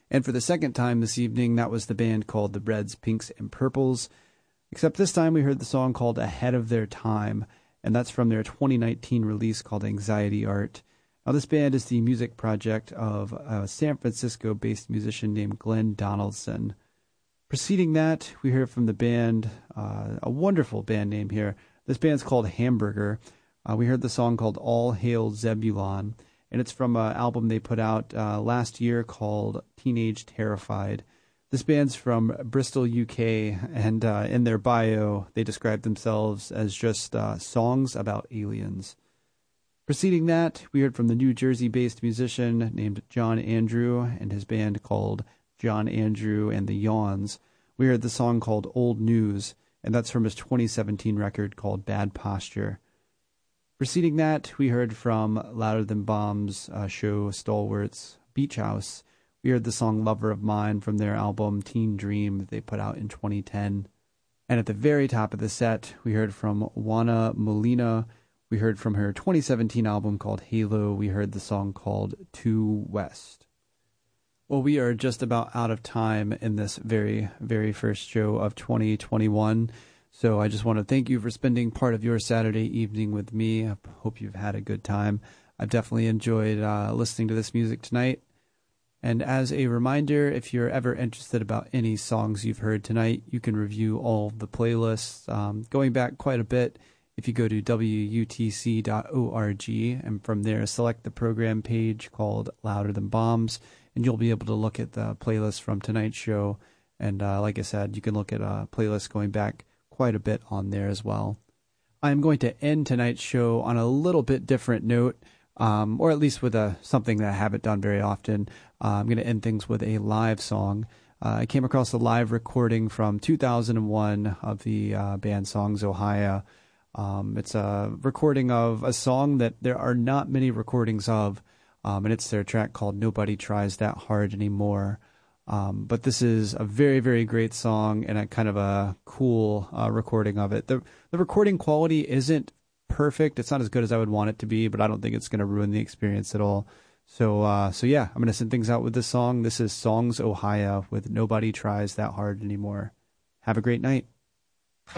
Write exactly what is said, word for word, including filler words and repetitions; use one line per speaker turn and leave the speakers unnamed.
And for the second time this evening, that was the band called the Reds, Pinks, and Purples. Except this time we heard the song called Ahead of Their Time, and that's from their twenty nineteen release called Anxiety Art. Now, this band is the music project of a San Francisco-based musician named Glenn Donaldson. Preceding that, we heard from the band, uh, a wonderful band name here. This band's called Hamburger. Uh, we heard the song called All Hail Zebulon, and it's from an album they put out uh, last year called Teenage Terrified. This band's from Bristol, U K, and uh, in their bio, they describe themselves as just uh, songs about aliens. Preceding that, we heard from the New Jersey-based musician named John Andrew and his band called John Andrew and the Yawns. We heard the song called Old News, and that's from his twenty seventeen record called Bad Posture. Preceding that, we heard from Louder Than Bombs uh, show Stalwarts Beach House. We heard the song Lover of Mine from their album Teen Dream that they put out in twenty ten. And at the very top of the set, we heard from Juana Molina. We heard from her twenty seventeen album called Halo. We heard the song called To West. Well, we are just about out of time in this very, very first show of twenty twenty-one. So I just want to thank you for spending part of your Saturday evening with me. I hope you've had a good time. I've definitely enjoyed uh, listening to this music tonight. And as a reminder, if you're ever interested about any songs you've heard tonight, you can review all of the playlists. Um, going back quite a bit, if you go to W U T C dot org and from there select the program page called Louder Than Bombs, and you'll be able to look at the playlist from tonight's show. And uh, like I said, you can look at a playlist going back quite a bit on there as well. I'm going to end tonight's show on a little bit different note, um, or at least with a something that I haven't done very often. Uh, I'm going to end things with a live song. Uh, I came across a live recording from two thousand one of the uh, band Songs Ohio. Um, it's a recording of a song that there are not many recordings of, um, and it's their track called Nobody Tries That Hard Anymore. Um, but this is a very, very great song and a kind of a cool uh, recording of it. The, the recording quality isn't perfect. It's not as good as I would want it to be, but I don't think it's going to ruin the experience at all. So, uh, so yeah, I'm going to send things out with this song. This is Songs Ohio with Nobody Tries That Hard Anymore. Have a great night.